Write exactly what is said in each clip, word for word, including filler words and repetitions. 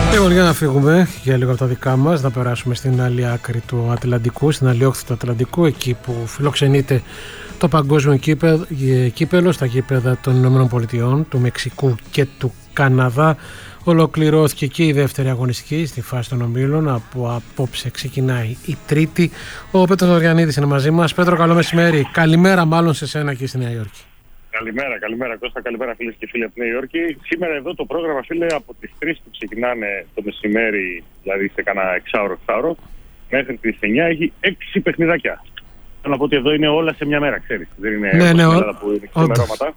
Λοιπόν, για να φύγουμε για λίγο από τα δικά μας, να περάσουμε στην άλλη άκρη του Ατλαντικού, στην άλλη όχθη του Ατλαντικού, εκεί που φιλοξενείται το παγκόσμιο κύπελλο στα γήπεδα των Ηνωμένων Πολιτειών, του Μεξικού και του Καναδά. Ολοκληρώθηκε και η δεύτερη αγωνιστική στη φάση των ομίλων. Από απόψε ξεκινάει η τρίτη. Ο Πέτρος Δωριανίδης είναι μαζί μας. Πέτρο, καλό μεσημέρι. Καλημέρα μάλλον σε σένα και στη Νέα Υόρκη. Καλημέρα, καλημέρα Κώστα, καλημέρα φίλες και φίλοι από τη Νέα Υόρκη. Σήμερα εδώ το πρόγραμμα, φίλε, από τις τρεις που ξεκινάνε το μεσημέρι, δηλαδή σε κάνα εξάωρο, εξάωρο, μέχρι τις εννιά έχει έξι παιχνιδάκια. Θέλω να πω ότι εδώ είναι όλα σε μια μέρα, ξέρεις. Δεν είναι ναι, ναι, Ελλάδα που είναι ξημερώματα.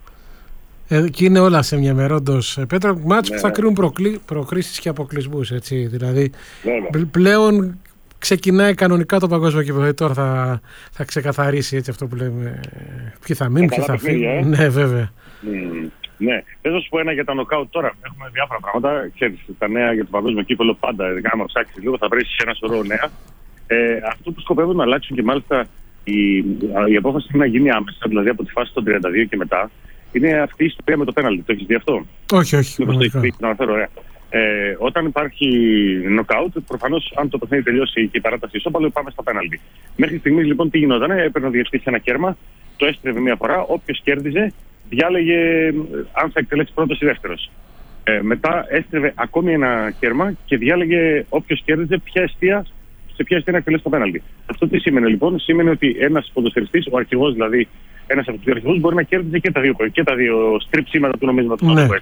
Εκεί είναι όλα σε μια μέρα, όντως. Πέτρο, μάτς ναι, που θα ναι. κρίνουν προκλή, προκρίσεις και αποκλεισμούς, έτσι. Δηλαδή, ναι, πλέον ξεκινάει κανονικά το παγκόσμιο κύπελλο. Τώρα θα, θα ξεκαθαρίσει έτσι αυτό που λέμε. Ποιοι θα μείνουν, ποιοι θα φύγουν. Ε? Ναι, βέβαια. Mm, ναι. Θέλω να σου πω ένα για τα νοκάουτ τώρα. Έχουμε διάφορα πράγματα. Ξέρεις, τα νέα για το παγκόσμιο κύπελλο πάντα, ειδικά άμα ψάξει λίγο, θα βρει ένα σωρό νέα. Ε, αυτό που σκοπεύουν να αλλάξουν και μάλιστα η, η απόφαση είναι να γίνει άμεσα, δηλαδή από τη φάση των τριάντα δύο και μετά, είναι αυτή η ιστορία με το πέναλτι. Το έχεις δει αυτό? Όχι, όχι. Μήπως το έχεις δει, να αναφέρω, ωραία. Ε, όταν υπάρχει νοκάουτ, προφανώς αν το παιχνίδι τελειώσει και η παράταση ισόπαλο, πάμε στα πέναλτι. Μέχρι στιγμής λοιπόν τι γινόταν? Έπαιρνε ο διευθυντής ένα κέρμα, το έστρεβε μία φορά, όποιος κέρδιζε διάλεγε αν θα εκτελέσει πρώτος ή δεύτερος. Ε, μετά έστρεβε ακόμη ένα κέρμα και διάλεγε όποιος κέρδιζε ποια αιστεία, σε ποια αιστεία να εκτελέσει το πέναλτι. Αυτό τι σήμαινε λοιπόν? Σήμαινε ότι ένας ποδοσφαιριστής, ο αρχηγός δηλαδή, ένας από τους δύο αρχηγούς, μπορεί να κέρδιζε και τα δύο, και τα δύο στριψίματα του νομίσματος. Ναι.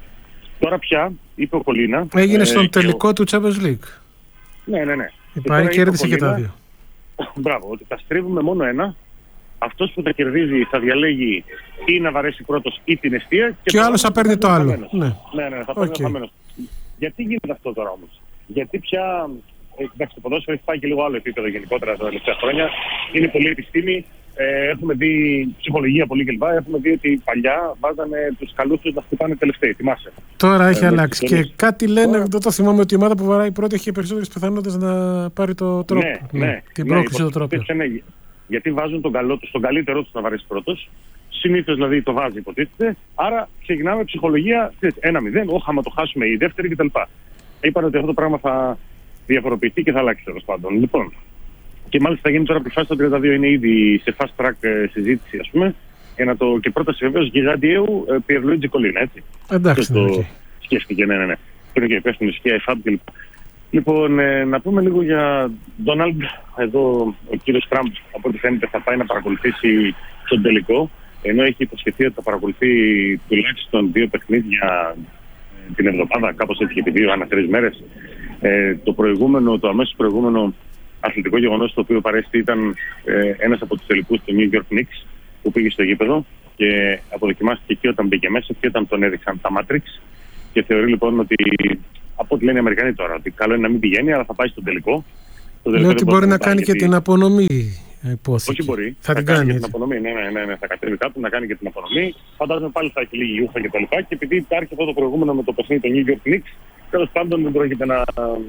Τώρα πια, είπε ο Κολίνα... Έγινε στον ε, τελικό ο... του Champions League. Ναι, ναι, ναι. Η Πάρη κέρδισε και τα δύο. Μπράβο, ότι τα στρίβουμε μόνο ένα. Αυτός που τα κερδίζει θα διαλέγει ή να βαρέσει πρώτος ή την εστία. Και, και ο άλλος θα παίρνει το άλλο. Ναι, ναι, ναι, θα παίρνει okay. το Γιατί γίνεται αυτό τώρα όμως? Γιατί πια... Εντάξει, το ποδόσφαιρο έχει πάει και λίγο άλλο επίπεδο γενικότερα τα τελευταία χρόνια. Είναι πολλή επιστήμη. Ε, έχουμε δει ψυχολογία πολύ κλπ. Έχουμε δει ότι παλιά βάζανε τους καλούς τους να χτυπάνε τελευταίοι. Θυμάσαι? Τώρα έχει ε, αλλάξει. Και και κάτι λένε, τώρα... δεν το θυμάμαι, ότι η ομάδα που βαράει πρώτη έχει περισσότερες πιθανότητες να πάρει το τρόπο. Ναι, ναι, ναι, την ναι, πρόκληση του τρόπου. Ναι, γιατί βάζουν τον, καλό, τον καλύτερό του να βαρέσει πρώτος. Συνήθως δηλαδή το βάζει, υποτίθεται. Άρα ξεκινάμε ψυχολογία ένα μηδέν. Όχι, άμα το χάσουμε η δεύτερη κτλ. Είπαν ότι αυτό το πράγμα θα διαφοροποιηθεί και θα αλλάξει τέλος πάντων. Λοιπόν, και μάλιστα θα γίνει τώρα από τη φάση των τριάντα δύο, είναι ήδη σε fast track ε, συζήτηση, ας πούμε. Για να το, και πρόταση βεβαίως Γιγαντιέου ε, Πιερλουίτζι Κολίνα, έτσι. Εντάξει. Το okay. σκέφτηκε, ναι, ναι, ναι. Πριν και υπεύθυνο και εφάπ κλπ. Λοιπόν, ε, να πούμε λίγο για Ντόναλντ. Εδώ ο κύριος Τραμπ, από ό,τι φαίνεται, θα πάει να παρακολουθήσει τον τελικό. Ενώ έχει υποσχεθεί ότι θα παρακολουθεί τουλάχιστον δύο παιχνίδια ε, την εβδομάδα, κάπως έτσι και επί δύο ανά τρεις μέρες. Ε, το προηγούμενο, το αμέσως προηγούμενο αθλητικό γεγονός το οποίο παρέστη ήταν ε, ένας από τους τελικούς του New York Knicks που πήγε στο γήπεδο και αποδοκιμάστηκε εκεί όταν μπήκε μέσα και όταν τον έδειξαν τα Matrix και θεωρεί λοιπόν ότι, από ό,τι λένε οι Αμερικανοί τώρα, ότι καλό είναι να μην πηγαίνει αλλά θα πάει στο τελικό. Λέω ότι μπορεί να κάνει γιατί... και την απονομή υπόθηκη. Όχι μπορεί. Θα, θα την κάνει, κάνει και την απονομή. Ναι, ναι, ναι, ναι, θα κατέβει κάτω να κάνει και την απονομή. Φαντάζομαι πάλι θα έχει λίγη ούφα κτλ. Και, και επειδή υπάρχει αυτό το προηγούμενο με το παιχνίδι του New York Knicks, τέλος πάντων δεν πρόκειται να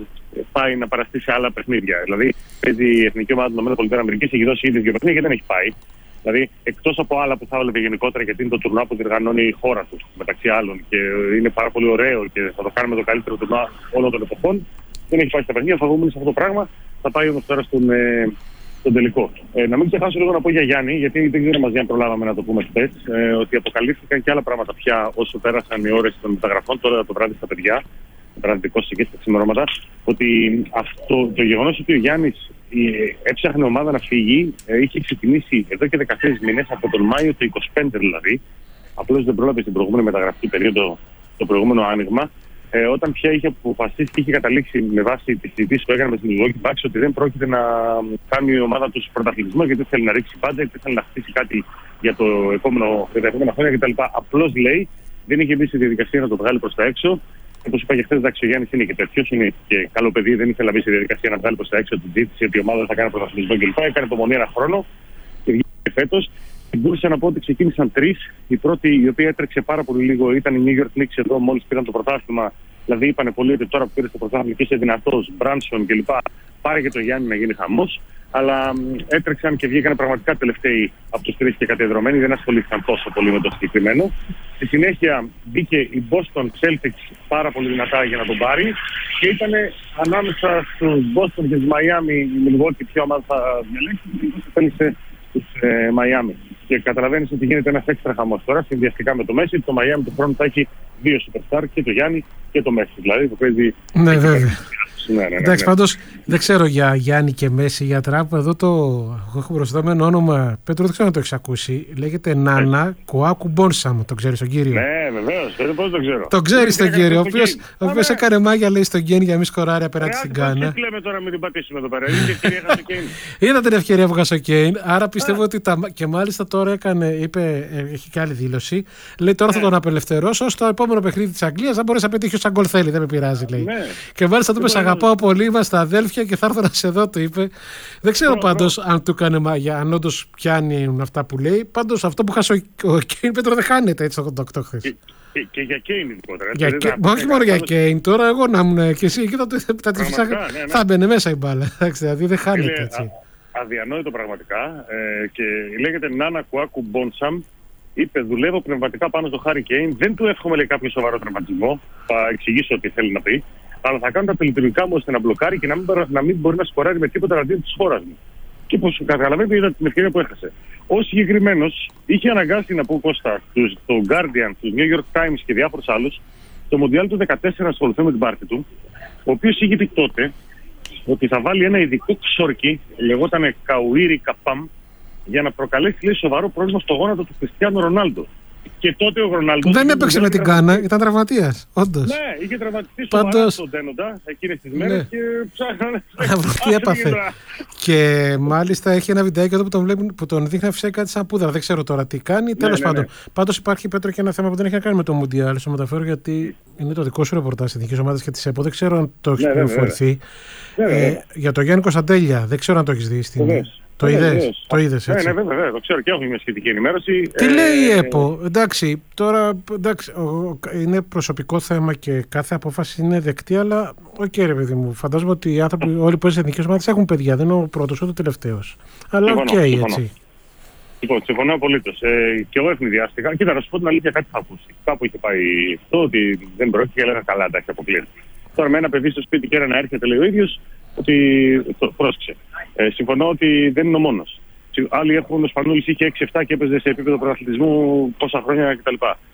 πάει να παραστεί σε άλλα παιχνίδια. Δηλαδή, παίζει η εθνική ομάδα των ΗΠΑ, έχει δώσει ήδη δύο παιχνίδια και δεν έχει πάει. Δηλαδή, εκτός από άλλα που θα έβλεπε γενικότερα, γιατί είναι το τουρνουά που διοργανώνει η χώρα του, μεταξύ άλλων, και είναι πάρα πολύ ωραίο και θα το κάνουμε το καλύτερο τουρνουά όλων των εποχών, δεν έχει πάει στα παιχνίδια. Φοβούμενοι σε αυτό το πράγμα. Θα πάει όμως τώρα στον, ε, στον τελικό. Ε, να μην ξεχάσω λίγο να πω για Γιάννη, γιατί δεν ξέρω μαζί αν προλάβαμε να το πούμε χθες, ε, ότι αποκαλύφθηκαν και άλλα πράγματα πια όσο πέρασαν οι ώρες των μεταγραφών, τώρα το βράδυ στα παιδιά. Βραδικό εκεί στα ξημερώματα, ότι αυτό, το γεγονός ότι ο Γιάννης ε, έψαχνε ομάδα να φύγει ε, είχε ξεκινήσει εδώ και δεκατρείς μήνες, από τον Μάιο του είκοσι πέντε δηλαδή. Απλώς δεν πρόλαβε στην προηγούμενη μεταγραφική περίοδο το προηγούμενο άνοιγμα. Ε, όταν πια είχε αποφασίσει και είχε καταλήξει με βάση τη συζήτηση που έκανε με την Milwaukee Bucks ότι δεν πρόκειται να κάνει η ομάδα του πρωταθλητισμό, γιατί θέλει να ρίξει πάντα, γιατί θέλει να χτίσει κάτι για, το επόμενο, για τα επόμενα χρόνια κτλ. Απλώς λέει, δεν είχε μπει στη διαδικασία να το βγάλει προς τα έξω. Όπως είπα και χθες, εντάξει, ο Γιάννης είναι και τέτοιος, είναι και καλό παιδί, δεν ήθελε να μπει στη διαδικασία να βγάλει προς τα έξω την ζήτηση ότι η ομάδα θα κάνει πρωταθλητισμό κλπ. Έκανε υπομονή ένα χρόνο και βγήκε φέτος. Μπορούσα να πω ότι ξεκίνησαν τρεις. Η πρώτη, η οποία έτρεξε πάρα πολύ λίγο, ήταν η New York Knicks εδώ, μόλις πήραν το πρωτάθλημα. Δηλαδή, είπανε πολύ ότι τώρα που πήρε το πρωτάθλημα και είσαι δυνατός, Μπράνσον κλπ. Πάρε και το Γιάννη να γίνει χαμός. Αλλά έτρεξαν και βγήκαν πραγματικά τελευταίοι από τους τρεις και κατεδρωμένοι, δεν ασχολήθηκαν τόσο πολύ με το συγκεκριμένο. Στη συνέχεια μπήκε η Boston Celtics πάρα πολύ δυνατά για να τον πάρει. και ήταν ανάμεσα στους Boston και τους Miami, η Milwaukee ποια ομάδα θα διαλέξει, και η Boston θέλησε τους ε, Miami. Και καταλαβαίνεις ότι γίνεται ένας έξτρα χαμός τώρα, συνδυαστικά με το Messi. Το Miami του χρόνου θα έχει δύο superstar, και το Γιάννη και το Messi. Δηλαδή που παίζει. Ναι, βέβαια. Ναι, ναι, ναι, Εντάξει, ναι. πάντως δεν ξέρω για Γιάννη και Μέση, για Τραμπ. Εδώ το έχω μπροστά με ένα όνομα. Πέτρο, δεν ξέρω αν το έχεις ακούσει. Λέγεται Νάνα Κουάκου Μπόνσαμ. Το ξέρεις τον κύριο? Ναι, βεβαίως. Δεν πώς το ξέρω. Το ξέρεις τον κύριο, ο οποίος, ο οποίος έκανε μάγια, λέει, στον Γκέιν για μη σκοράρει απέναντι στην Γκάνα. Τι λέμε τώρα, μην την πατήσουμε εδώ πέρα. Είναι και ευκαιρία χάσει ο Κέιν. Είδα την ευκαιρία που χάσει ο Κέιν. Άρα πιστεύω ότι. Τα, και μάλιστα τώρα έκανε, είπε, έχει και άλλη δήλωση. Λέει τώρα θα τον απελευθερώσω. Στο επόμενο παιχνίδι της Αγγλίας θα μπορέσει να πετύχει όσα γκολ θέλει. Δεν με πειράζει, λέει. Και μάλιστα του είπε: σ' αγαπάω πολύ, είμαστε αδέλφια και θα έρθω να σε δω, του είπε. Δεν ξέρω πάντως αν του έκανε μάγια, αν όντως πιάνει αυτά που λέει. Πάντως αυτό που χάσει ο Κέιν, Πέτρο, δεν χάνεται έτσι το οκτώ χθες. Και, και, και για Κέιν ειδικότερα. Για και, όχι μόνο για Κέιν, τώρα εγώ να ήμουν και εσύ, και θα, θα, θα, θα, ναι, ναι. θα μπαινε μέσα η μπάλα. Δηλαδή δεν χάνεται είναι, έτσι. Α, αδιανόητο πραγματικά. Ε, και λέγεται Νάνα Κουάκου Μπόνσαμ. Είπε: δουλεύω πνευματικά πάνω στο Χάρι Κέιν. Δεν του εύχομαι, λέει, κάποιο σοβαρό τραυματισμό. Θα εξηγήσω τι θέλει να πει. Αλλά θα κάνω τα τελειωτικά μου ώστε να μπλοκάρει και να μην, να μην μπορεί να σκοράρει με τίποτα αντίον τη χώρα μου. Και όπως καταλαβαίνετε, είδα την ευκαιρία που έχασε. Ο συγκεκριμένος είχε αναγκάσει, να πω Κώστα, το Guardian, του New York Times και διάφορους άλλους, το Μοντιάλ του δεκατέσσερα να ασχοληθούν με την πάρτη του, ο οποίος είχε πει τότε ότι θα βάλει ένα ειδικό ξόρκι, λεγόταν Καουίρι Καπάμ, για να προκαλέσει, λέει, σοβαρό πρόβλημα στο γόνατο του Κριστιάνου Ρονάλντο. Και τότε ο Ρονάλντο. Δεν έπαιξε με την Γκάνα, ήταν τραυματίας. Όντως. Ναι, είχε τραυματιστεί σοβαρά στον Τένοντα εκείνες τις μέρες, ναι. Και ψάχνανε. Τι έπαθε. Και μάλιστα έχει ένα βιντεάκι εδώ που τον, βλέπουν, που τον δείχνει φυσικά κάτι σαν πούδρα. Δεν ξέρω τώρα τι κάνει. Τέλος ναι, πάντων. Ναι, ναι. Πάντως υπάρχει, Πέτρο, και ένα θέμα που δεν έχει να κάνει με το Μουντιάλ. Στο μεταφέρω γιατί είναι το δικό σου ρεπορτάζ της εθνικής ομάδας και της ΕΠΟ. Δεν ξέρω αν το έχει πληροφορηθεί. Ναι, ναι, ναι. ε, για το Γιάννη Κωνσταντέλια. Δεν ξέρω αν το έχει δει. Στην... Το είδες, το είδες έτσι. Ναι, ναι, βέβαια, το ξέρω και έχω μια σχετική ενημέρωση. Τι ε, λέει η ΕΠΟ, εντάξει, τώρα εντάξει, είναι προσωπικό θέμα και κάθε απόφαση είναι δεκτή, αλλά οκ, okay, ρε παιδί μου, φαντάζομαι ότι οι άνθρωποι, όλοι που είναι στις εθνικές ομάδες έχουν παιδιά, δεν είναι ο πρώτος ούτε ο τελευταίος. Αλλά οκ, okay, έτσι. Λοιπόν, συμφωνώ απολύτως. Ε, και εγώ ευνηδιάστηκα. Κοίτα, να σου πω την αλήθεια, κάτι θα ακούσει. Κάπου είχε πάει αυτό, ότι δεν πρόκειται και έλεγα καλά, εντάξει, αποκλείεται. Τώρα με ένα παιδί στο σπίτι και ένα να έρχεται, λέει ο ίδιος, ότι το πρόσεξε. Ε, συμφωνώ ότι δεν είναι ο μόνος. Άλλοι έχουν, ο Σπανούλης είχε έξι εφτά και έπαιζε σε επίπεδο πρωταθλητισμού πόσα χρόνια κτλ.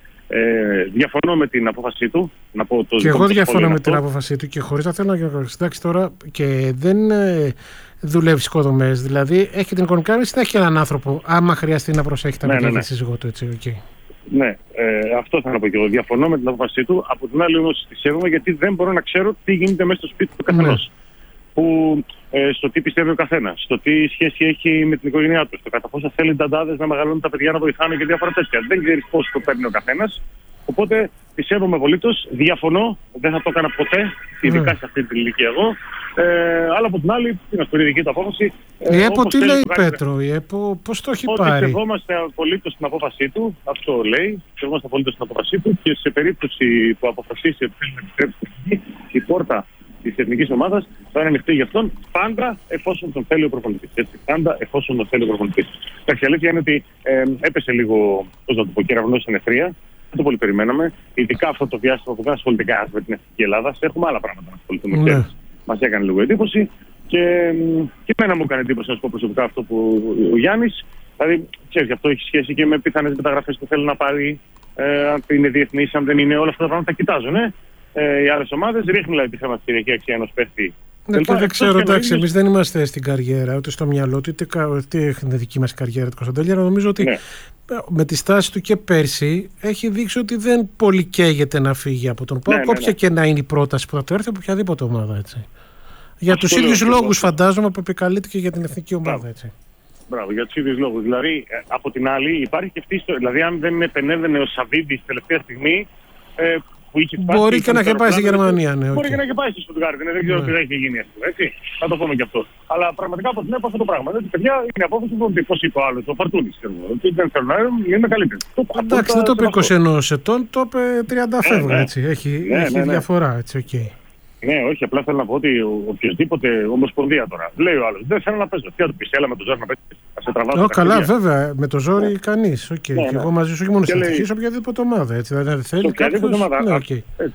Ε, διαφωνώ με την απόφασή του. Να πω το και εγώ διαφωνώ με αυτό. την απόφασή του και χωρίς να θέλω να εντάξει τώρα και δεν ε, δουλεύει στις οικοδομές. Δηλαδή έχει την οικονομική άρνηση, θα έχει έναν άνθρωπο άμα χρειαστεί να προσέχει τα παιδιά της σύζυγό του. Έτσι, okay. Ναι, ε, αυτό θα να πω και εγώ. Διαφωνώ με την απόφασή του. Από την άλλη όμως τη σέβομαι γιατί δεν μπορώ να ξέρω τι γίνεται μέσα στο σπίτι του καθενός. Ναι. Που, ε, στο τι πιστεύει ο καθένας, στο τι σχέση έχει με την οικογένειά του, στο κατά πόσο θέλει οι νταντάδες να μεγαλώνουν τα παιδιά να βοηθάνε και διάφορα τέτοια. Δεν ξέρεις πώς το παίρνει ο καθένας. Οπότε πιστεύομαι απολύτως, διαφωνώ, δεν θα το έκανα ποτέ, ειδικά mm. σε αυτή την ηλικία εγώ. Ε, αλλά από την άλλη, είναι αυτή η δική του απόφαση. Η ΕΠΟ τι λέει, Πέτρο, η ΕΠΟ πώς το έχει ότι πάρει? Ότι σεβόμαστε απολύτως την απόφασή του, αυτό λέει, σεβόμαστε απολύτως την απόφασή του και σε περίπτωση που αποφασίσει ότι θέλει να επιστρέψει η πόρτα της εθνικής ομάδας θα είναι ανοιχτή για αυτόν πάντα εφόσον τον θέλει ο προπονητής. Έτσι, πάντα εφόσον τον θέλει ο προπονητής. Η αλήθεια είναι ότι ε, έπεσε λίγο, πώς να το πω, κεραυνός στην ευθρία. Δεν το πολύ περιμέναμε. Ειδικά αυτό το διάστημα που δεν ασχολείται κανένας με την εθνική Ελλάδα. Έχουμε άλλα πράγματα να ασχοληθούμε. Ναι. Μας έκανε λίγο εντύπωση. Και, και εμένα μου έκανε εντύπωση να σου πω προσωπικά αυτό που ο Γιάννης. Δηλαδή, ξέρεις, αυτό έχει σχέση και με πιθανές μεταγραφές που θέλει να πάρει. Ε, αν είναι διεθνής, αν δεν είναι, όλα αυτά τα πράγματα τα κοιτάζουν. Ε. Ε, οι άλλες ομάδες ρίχνουν δηλαδή τη χρηματιστηριακή αξία ενός παίχτη. Ναι, και δεν ξέρω, εντάξει, εμείς δεν είμαστε στην καριέρα, ούτε στο μυαλό του, ούτε είναι δική μας καριέρα του Κωνσταντέλια. Νομίζω ότι ναι. με τη στάση του και πέρσι έχει δείξει ότι δεν πολύ καίγεται να φύγει από τον ΠΑΟΚ, ναι, όποια ναι, ναι. και να είναι η πρόταση που θα του έρθει από οποιαδήποτε ομάδα. Έτσι. Για τους ίδιους λόγους, φαντάζομαι, που επικαλείται και για την εθνική ομάδα. Έτσι. Μπράβο, για τους ίδιους λόγους. Δηλαδή, από την άλλη, υπάρχει και αυτή. Δηλαδή, αν δεν επενέβαινε ο Σαββίδης τελευταία στιγμή. Ε, Μπορεί και να έχει πάει στη Γερμανία, ναι. Μπορεί και να έχει πάει στη Στουτγκάρδη, δεν ξέρω τι θα έχει γίνει. Έτσι, θα το πούμε και αυτό. Αλλά πραγματικά από την ΕΠΟ αυτό το πράγμα. Δηλαδή, παιδιά, είναι απόφαση που πώς είπε ο άλλος, ο Φαρτούνης. Ότι δεν θέλω να είναι καλύτερο. Εντάξει, δεν το είπε είκοσι ένα ετών, το είπε τριάντα φεύγα. Έχει διαφορά, έτσι, οκ. Ναι, όχι, απλά θέλω να πω ότι οποιοδήποτε ομοσπονδία τώρα λέει ο άλλος δεν θέλω να παίζω. Τι θα του πει, έλα με το ζόρι να παίζει. Θα σε τραβάω. Καλά, βέβαια, με το ζόρι ναι. κανείς. Okay. Ναι, ναι. Και εγώ μαζί σου, όχι μόνο στην εθνική, σε οποιαδήποτε ομάδα. Έτσι, δεν θέλει οποιαδήποτε ομάδα. Ναι, okay.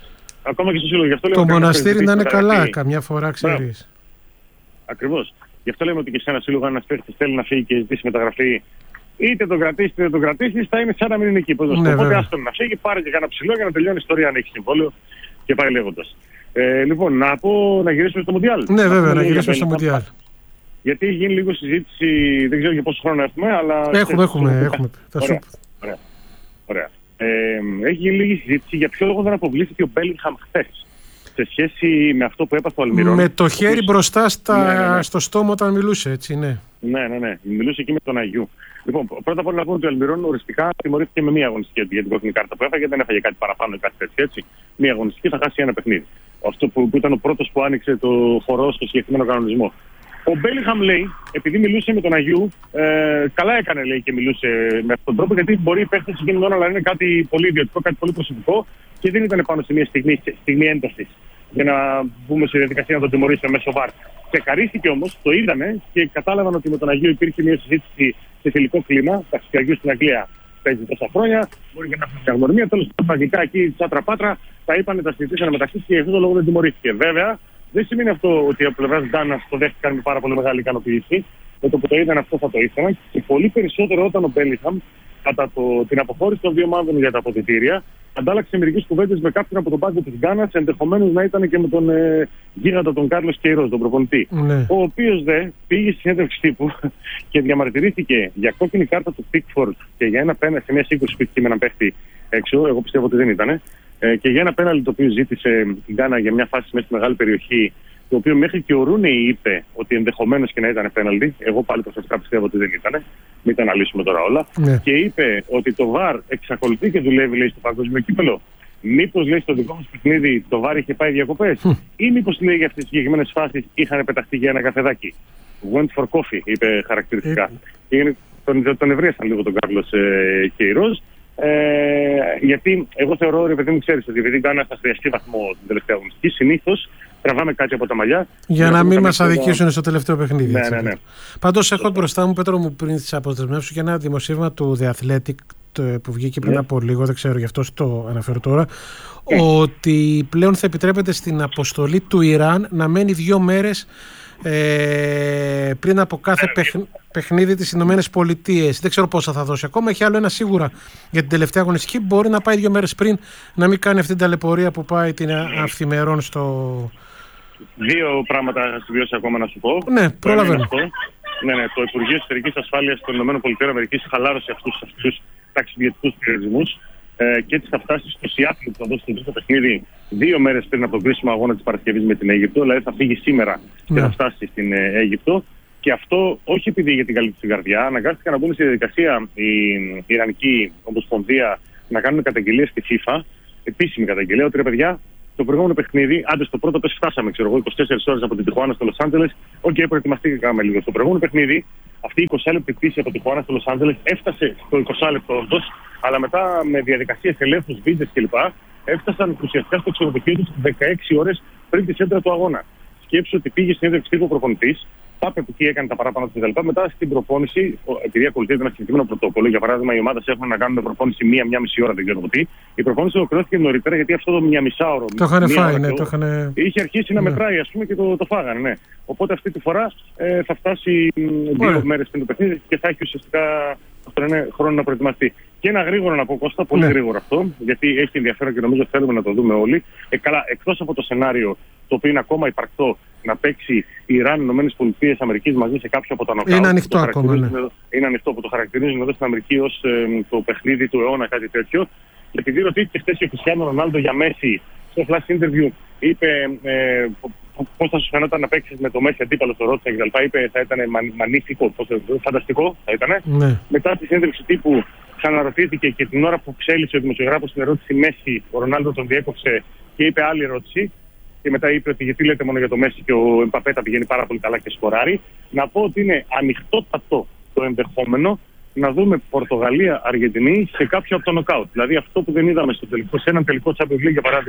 ακόμα και στο σύλλογο. Το μοναστήρι να είναι καλά, καμιά φορά ξέρεις. Ακριβώς. Γι' αυτό λέμε ότι και σε ένα σύλλογο, αν ένας παίκτης θέλει να φύγει και ζητήσει μεταγραφή, είτε τον κρατήσει είτε δεν τον κρατήσει, θα είναι σαν να μην είναι εκεί. Ναι, οπότε άστον να φύγει, πάρε και κανένα ψηλό για να τελειώνει η ιστορία αν έχει συμβόλαιο και πάει λέγοντας. Ε, λοιπόν, να πω να γυρίσουμε στο Μουντιάλ. Ναι, βέβαια, να γυρίσουμε στο Μουντιάλ. Γιατί έχει γίνει λίγο συζήτηση, δεν ξέρω για πόσο χρόνο έχουμε, αλλά. Έχουμε, έχουμε. έχουμε. Ωραία. Ωραία. Ωραία. Ε, έχει γίνει λίγη συζήτηση για ποιο λόγο δεν αποβλήθηκε ο Μπέλιγχαμ χθες σε σχέση με αυτό που έπαθε ο Αλμιρόν. Με το χέρι οποίος... μπροστά στα... ναι, ναι, ναι. στο στόμα όταν μιλούσε, έτσι, ναι. Ναι, ναι, ναι. Μιλούσε εκεί με τον Αγίου. Λοιπόν, πρώτα απ' όλα να πούμε ότι ο Αλμιρόν οριστικά τιμωρήθηκε με μία αγωνιστική για την κόκκινη κάρτα που έφαγε. Δεν έφαγε κάτι παραπάνω ή κάτι τέτοιο, έτσι. Μία αγωνιστική, θα χάσει ένα παιχνίδι. Αυτό που, που ήταν ο πρώτος που άνοιξε το χορό στο συγκεκριμένο κανονισμό. Ο Μπέλιγχαμ λέει, επειδή μιλούσε με τον Αγίου, ε, καλά έκανε λέει και μιλούσε με αυτόν τον τρόπο, γιατί μπορεί η παίχτη εκείνη την ώρα να είναι κάτι πολύ ιδιωτικό, κάτι πολύ προσωπικό και δεν ήταν πάνω σε μια στιγμή, στιγμή ένταση για να μπούμε σε διαδικασία να τον τιμωρήσουμε μέσω βαρ. Ξεκαρίστηκε όμως, το είδανε και κατάλαβαν ότι με τον Αγίου υπήρχε μια συζήτηση σε φιλικό κλίμα. Τα Αγίου στην Αγγλία παίζει τόσα χρόνια, μπορεί και να έχουν μια γνωριμία. Τέλος πάντων, παγικά εκεί, τσάτρα πάτρα, τα είπανε, τα συζητήσανε μεταξύ και γι' αυτό το λόγο δεν τιμωρήθηκε. Βέβαια, δεν σημαίνει αυτό ότι από πλευράς Γκάνας το δέχτηκαν με πάρα πολύ μεγάλη ικανοποίηση. Με το που το είδαν αυτό θα το ήθελαν. Και πολύ περισσότερο όταν ο Μπέλιγχαμ, κατά το, την αποχώρηση των δύο ομάδων για τα αποδυτήρια, αντάλλαξε μερικές κουβέντες με κάποιον από τον πάγκο της Γκάνας, ενδεχομένως να ήταν και με τον ε, γίγαντα τον Κάρλος Κεϊρός, τον προπονητή. Ναι. Ο οποίος δε πήγε στη συνέντευξη τύπου και διαμαρτυρήθηκε για κόκκινη κάρτα του Πίκφορντ και για ένα πέναλτι σε μια σύγκρουση που είχε με έναν παίχτη έξω. Εγώ πιστεύω ότι δεν ήταν. Ε, και για ένα πέναλτι το οποίο ζήτησε η Γκάνα για μια φάση μέσα στη μεγάλη περιοχή, το οποίο μέχρι και ο Ρούνεϊ είπε ότι ενδεχομένως και να ήταν πέναλτι. Εγώ πάλι προσωπικά πιστεύω ότι δεν ήταν. Μην τα αναλύσουμε τώρα όλα. Ναι. Και είπε ότι το βαρ εξακολουθεί και δουλεύει, λέει, στο παγκόσμιο κύπελο. Μήπως, λέει, στο δικό μας παιχνίδι το βαρ είχε πάει διακοπές, mm. ή μήπως, λέει, για αυτές τις συγκεκριμένες φάσεις είχαν πεταχτεί για ένα καφεδάκι. Went for coffee, είπε χαρακτηριστικά. Mm. Τον, τον ευρίασαν λίγο τον Κάρλος ε, Κεϊρός. Ε, γιατί εγώ θεωρώ, ρε παιδί μου, ξέρεις ότι επειδή κάναμε στα χρειαστή βαθμό την τελευταία αγωνιστική, συνήθως τραβάμε κάτι από τα μαλλιά. Για να μην μας αδικήσουν το... στο τελευταίο παιχνίδι. Ναι, ναι, ναι. Πάντως, έχω μπροστά μου, Πέτρο μου, πριν τις αποδεσμεύσω και ένα δημοσίευμα του The Athletic που βγήκε πριν yeah. από λίγο, δεν ξέρω, γι' αυτό το αναφέρω τώρα, yeah. ότι πλέον θα επιτρέπεται στην αποστολή του Ιράν να μένει δύο μέρες ε, πριν από κάθε yeah. παιχν, παιχνίδι της Ηνωμένες Πολιτείες. Δεν ξέρω πόσα θα δώσει ακόμα. Έχει άλλο ένα σίγουρα για την τελευταία αγωνιστική. Μπορεί να πάει δύο μέρες πριν, να μην κάνει αυτή την ταλαιπωρία που πάει την αυθημερών στο... Δύο πράγματα θα συμβιώσει ακόμα να σου πω. Ναι, προλαβαίνω. Ναι, ναι, το Υπουργείο Εσωτερικής Ασφάλειας των ΗΠΑ χαλάρωσε αυτούς τους ταξιδιωτικούς περιορισμούς ε, και έτσι θα φτάσει στο Σιάτλ που θα δώσει το τρίτο παιχνίδι δύο μέρες πριν από τον κρίσιμο αγώνα της Παρασκευής με την Αίγυπτο. Δηλαδή θα φύγει σήμερα και ναι. θα φτάσει στην ε, Αίγυπτο. Και αυτό όχι επειδή για την καλή της καρδιά. Αναγκάστηκαν να μπουν στη διαδικασία η, η Ιρανική Ομοσπονδία να κάνουν καταγγελίες στη FIFA, επίσημη καταγγελία, ότι ρε παιδιά, το προηγούμενο παιχνίδι, άντε στο πρώτο πες φτάσαμε, ξέρω εγώ, είκοσι τέσσερις ώρες από την Τιχουάνα στο Λος Άντζελες. Οκ, okay, προετοιμαστήκαμε λίγο. Στο προηγούμενο παιχνίδι, αυτή η είκοσι λεπτή πτήση από την Τιχουάνα στο Λος Άντζελες έφτασε στο είκοσι λεπτό όντως, αλλά μετά με διαδικασίες ελέγχους, βίζες κλπ. Έφτασαν ουσιαστικά στο ξενοδοχείο του δεκαέξι ώρες πριν τη σέντρα του αγώνα. Σκέψου ότι πήγε στην έδρα τύπου προπονητής, πάπε που εκεί έκανε τα παράπανα του κτλ. Μετά στην προπόνηση, επειδή ακολουθείται ένα συγκεκριμένο πρωτόκολλο, για παράδειγμα, οι ομάδες έχουν να κάνουν προπόνηση μία-μία μισή ώρα, δεν ξέρω τι. Η προπόνηση ολοκληρώθηκε νωρίτερα γιατί αυτό το μία μισάωρο. Το είχαν φάει, ναι, το είχαν. Είχε αρχίσει ναι. να μετράει, ας πούμε, και το, το φάγανε. Ναι. Οπότε αυτή τη φορά ε, θα φτάσει δύο μέρες πριν το παιχνίδι και θα έχει ουσιαστικά αυτό είναι χρόνο να προετοιμαστεί. Και ένα γρήγορο να πω, Κώστα, πολύ ναι. γρήγορο αυτό, γιατί έχει ενδιαφέρον και νομίζω θέλουμε να το δούμε όλοι. Ε, καλά, εκτός από το σενάριο το οποίο είναι ακόμα υπαρκτό να παίξει Ιράν, Ηνωμένες Πολιτείες Αμερικής μαζί σε κάποιο από τα νοκάουτ. Είναι ανοιχτό ακόμα. Ναι. Είναι ανοιχτό που το χαρακτηρίζουν εδώ στην Αμερική ως ε, το παιχνίδι του αιώνα, κάτι τέτοιο. Και επειδή ρωτήθηκε χθες και ο Κριστιάνο Ρονάλντο για Μέση στο flash interview, είπε ε, πώς θα σου φαινόταν να παίξεις με το Μέση αντίπαλο στο ρώτησα κτλ. Είπε θα ήταν μανίφικο, φανταστικό θα ήταν. Ναι. Μετά τη συνέντευξη τύπου ξαναρωτήθηκε και την ώρα που ξέλισε ο δημοσιογράφος την ερώτηση Μέση, ο Ρονάλντο τον διέκοψε και είπε άλλη ερώτηση. Και μετά είπε ότι γιατί λέτε μόνο για το Μέση και ο Εμπαπέ τα πηγαίνει πάρα πολύ καλά και σκοράρει. Να πω ότι είναι ανοιχτότατο το ενδεχόμενο να δούμε Πορτογαλία-Αργεντινή σε κάποιο από το νοκάουτ. Δηλαδή αυτό που δεν είδαμε στο τελικό, σε έναν τελικό Champions League για παράδειγμα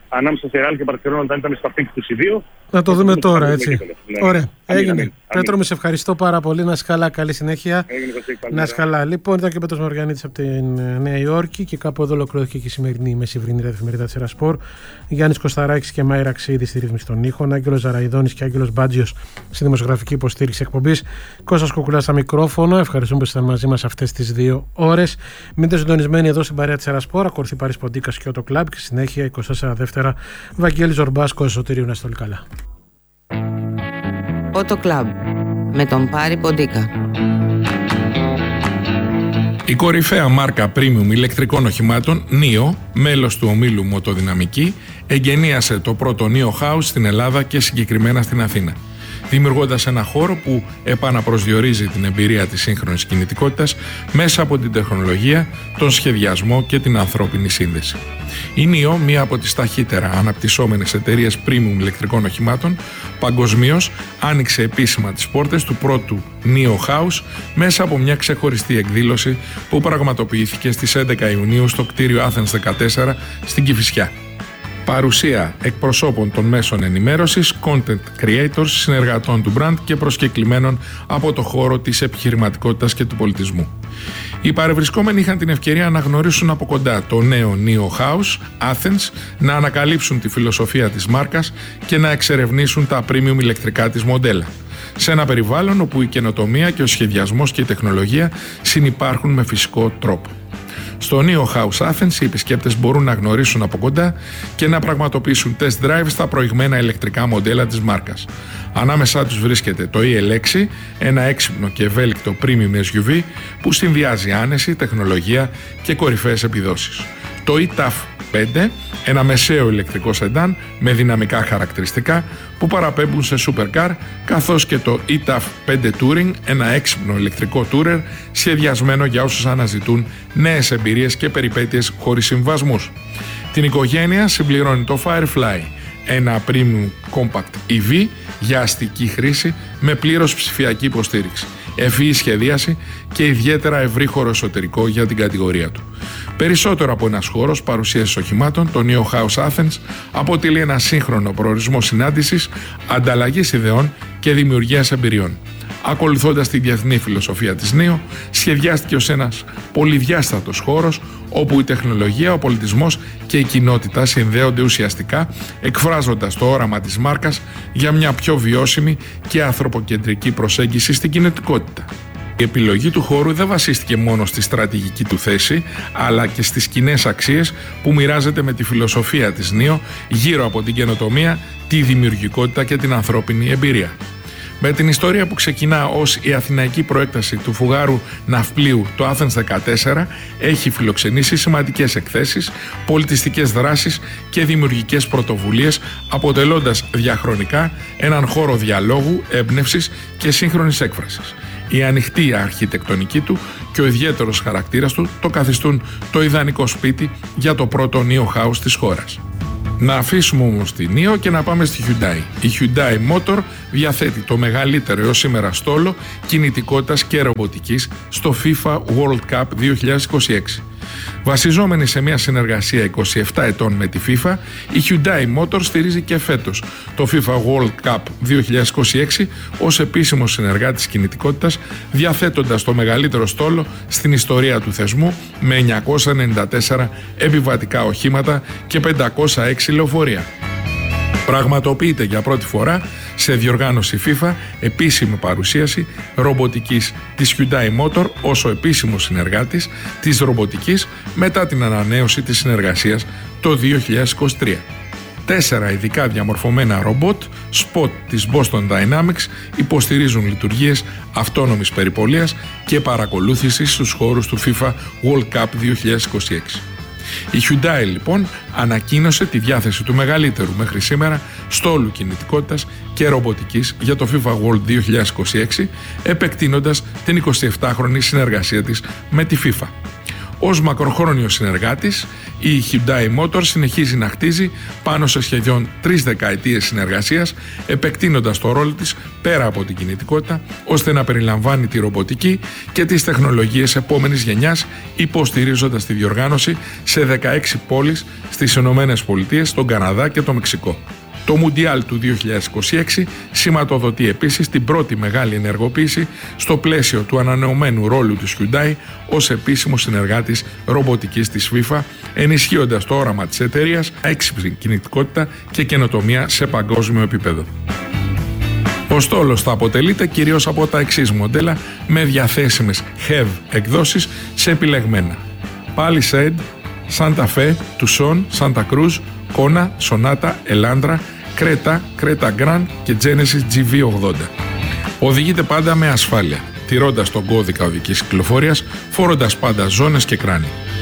ανάμεσα σε Ρεάλ και Μπαρσελόνα όταν ήταν στα πικ τους οι δύο. Να το δούμε τώρα, έτσι. Ναι. Ωραία, έγινε. Αμήν, αμήν. Πέτρο, με σε ευχαριστώ πάρα πολύ. Να είσαι καλά, καλή συνέχεια. Έγινε, να είσαι καλά. Λοιπόν, ήταν και ο Πέτρος Μαργανίτης από τη Νέα Υόρκη και κάπου εδώ ολοκληρώθηκε και η σημερινή μεσημβρινή εφημερίδα της Ερασπορ. Γιάννης Κωσταράκης και Μάη Ραξίδη στη ρύθμιση των ήχων. Άγγελος Ζαραϊδόνης και Άγγελος Μπάτζιος στη δημοσιογραφική υποστήριξη εκπομπής. Κώστας Κουκουλάς στα μικρόφωνα. Ευχαριστούμε που ήσασταν μαζί μας αυτές τις δύο ώρες. Μείνετε συντονισμένοι εδώ στην παρέα της Ερασπορ. Ακολουθεί Πάρης Ποντίκας και ο Κλαμπ και συνέχεια είκοσι τέσσερα δεύτερα Βαγγέλης Ζορμπάσκο Εσωτερίου. Να είστε όλοι καλά. Auto Club με τον Πάρη Ποντίκα. Η κορυφαία μάρκα premium ηλεκτρικών οχημάτων νίο, μέλος του ομίλου Μοτοδυναμική, εγκαινίασε το πρώτο νίο House στην Ελλάδα και συγκεκριμένα στην Αθήνα, δημιουργώντας ένα χώρο που επαναπροσδιορίζει την εμπειρία της σύγχρονης κινητικότητας μέσα από την τεχνολογία, τον σχεδιασμό και την ανθρώπινη σύνδεση. Η νίο, μία από τις ταχύτερα αναπτυσσόμενες εταιρείες premium ηλεκτρικών οχημάτων παγκοσμίως, άνοιξε επίσημα τις πόρτες του πρώτου νίο House μέσα από μια ξεχωριστή εκδήλωση που πραγματοποιήθηκε στις έντεκα Ιουνίου στο κτίριο Athens δεκατέσσερα στην Κηφισιά. Παρουσία εκπροσώπων των μέσων ενημέρωσης, content creators, συνεργατών του brand και προσκεκλημένων από το χώρο της επιχειρηματικότητας και του πολιτισμού. Οι παρευρισκόμενοι είχαν την ευκαιρία να γνωρίσουν από κοντά το νέο Neo House Athens, να ανακαλύψουν τη φιλοσοφία της μάρκας και να εξερευνήσουν τα premium ηλεκτρικά της μοντέλα. Σε ένα περιβάλλον όπου η καινοτομία και ο σχεδιασμός και η τεχνολογία συνυπάρχουν με φυσικό τρόπο. Στο Neo House Athens οι επισκέπτες μπορούν να γνωρίσουν από κοντά και να πραγματοποιήσουν test drive στα προηγμένα ηλεκτρικά μοντέλα της μάρκας. Ανάμεσά τους βρίσκεται το ι ελ έξι, ένα έξυπνο και ευέλικτο premium ες γιου βι που συνδυάζει άνεση, τεχνολογία και κορυφαίες επιδόσεις. Το ι ταφ πέντε, ένα μεσαίο ηλεκτρικό σεντάν με δυναμικά χαρακτηριστικά που παραπέμπουν σε supercar, καθώς και το ι ταφ πέντε Touring, ένα έξυπνο ηλεκτρικό tourer σχεδιασμένο για όσους αναζητούν νέες εμπειρίες και περιπέτειες χωρίς συμβασμούς. Την οικογένεια συμπληρώνει το Firefly, ένα premium compact ι βι για αστική χρήση με πλήρως ψηφιακή υποστήριξη, ευφυή σχεδίαση και ιδιαίτερα ευρύχωρο εσωτερικό για την κατηγορία του. Περισσότερο από ένας χώρος παρουσίασης οχημάτων, το Neo House Athens αποτελεί ένα σύγχρονο προορισμό συνάντησης, ανταλλαγής ιδεών και δημιουργίας εμπειριών. Ακολουθώντας τη διεθνή φιλοσοφία της Neo, σχεδιάστηκε ως ένας πολυδιάστατος χώρος όπου η τεχνολογία, ο πολιτισμός και η κοινότητα συνδέονται ουσιαστικά, εκφράζοντας το όραμα της μάρκας για μια πιο βιώσιμη και ανθρωποκεντρική προσέγγιση στην κινητικότητα. Η επιλογή του χώρου δεν βασίστηκε μόνο στη στρατηγική του θέση, αλλά και στις κοινές αξίες που μοιράζεται με τη φιλοσοφία της Neo γύρω από την καινοτομία, τη δημιουργικότητα και την ανθρώπινη εμπειρία. Με την ιστορία που ξεκινά ως η αθηναϊκή προέκταση του φουγάρου ναυπλίου το Athens δεκατέσσερα, έχει φιλοξενήσει σημαντικές εκθέσεις, πολιτιστικές δράσεις και δημιουργικές πρωτοβουλίες, αποτελώντας διαχρονικά έναν χώρο διαλόγου, έμπνευσης και σύγχρονης έκφρασης. Η ανοιχτή αρχιτεκτονική του και ο ιδιαίτερος χαρακτήρας του το καθιστούν το ιδανικό σπίτι για το πρώτο Neo House της χώρας. Να αφήσουμε όμως τη Neo και να πάμε στη Hyundai. Η Hyundai Motor διαθέτει το μεγαλύτερο έως σήμερα στόλο κινητικότητας και ρομποτικής στο FIFA World Cup δύο χιλιάδες είκοσι έξι. Βασιζόμενη σε μια συνεργασία είκοσι επτά ετών με τη FIFA, η Hyundai Motor στηρίζει και φέτος το FIFA World Cup δύο χιλιάδες είκοσι έξι ως επίσημος συνεργάτης κινητικότητας, διαθέτοντας το μεγαλύτερο στόλο στην ιστορία του θεσμού με εννιακόσια ενενήντα τέσσερα επιβατικά οχήματα και πεντακόσια έξι λεωφορεία. Πραγματοποιείται για πρώτη φορά σε διοργάνωση FIFA επίσημη παρουσίαση ρομποτικής της Hyundai Motor ως ο επίσημος συνεργάτης της ρομποτικής μετά την ανανέωση της συνεργασίας το δύο χιλιάδες είκοσι τρία. Τέσσερα ειδικά διαμορφωμένα ρομπότ Spot της Boston Dynamics υποστηρίζουν λειτουργίες αυτόνομης περιπολίας και παρακολούθησης στους χώρους του FIFA World Cup δύο χιλιάδες είκοσι έξι. Η Hyundai λοιπόν ανακοίνωσε τη διάθεση του μεγαλύτερου μέχρι σήμερα στόλου κινητικότητας και ρομποτικής για το FIFA World δύο χιλιάδες είκοσι έξι, επεκτείνοντας την εικοσιεπτάχρονη συνεργασία της με τη FIFA. Ως μακροχρόνιος συνεργάτης, η Hyundai Motors συνεχίζει να χτίζει πάνω σε σχεδόν τρεις δεκαετίες συνεργασίας, επεκτείνοντας το ρόλο της πέρα από την κινητικότητα, ώστε να περιλαμβάνει τη ρομποτική και τις τεχνολογίες επόμενης γενιάς, υποστηρίζοντας τη διοργάνωση σε δεκαέξι πόλεις στις Ηνωμένες Πολιτείες, τον Καναδά και το Μεξικό. Το Μουντιάλ του δύο χιλιάδες είκοσι έξι σηματοδοτεί επίσης την πρώτη μεγάλη ενεργοποίηση στο πλαίσιο του ανανεωμένου ρόλου της Hyundai ως επίσημος συνεργάτης ρομποτικής της FIFA, ενισχύοντας το όραμα της εταιρείας, έξυπνη κινητικότητα και καινοτομία σε παγκόσμιο επίπεδο. Ο στόλος θα αποτελείται κυρίως από τα εξής μοντέλα με διαθέσιμες χ ι βι εκδόσεις σε επιλεγμένα Palisade, Santa Fe, Tucson, Santa Cruz, Kona, Sonata, Elantra, Creta, Creta Grand και Genesis τζι βι ογδόντα. Οδηγείται πάντα με ασφάλεια, τηρώντας τον κώδικα οδικής κυκλοφορίας, φορώντας πάντα ζώνες και κράνη.